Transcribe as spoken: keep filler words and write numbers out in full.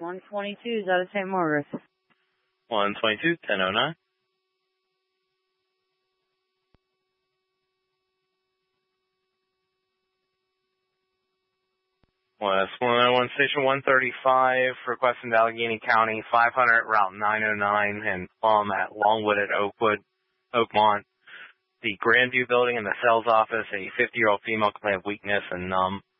one twenty-two is out of Saint Margaret's. one twenty-two, ten oh nine. West one oh one, Station one thirty-five, requesting to Allegheny County, five hundred, Route nine oh nine, and Plum at Longwood at Oakwood, Oakmont. The Grandview building in the sales office, a fifty-year-old female complained of weakness and numb.